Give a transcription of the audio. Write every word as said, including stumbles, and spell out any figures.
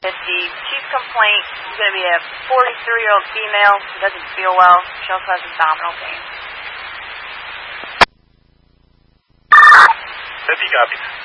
It's the chief complaint is going to be a forty-three-year-old female who doesn't feel well. She also has abdominal pain. fifty copies.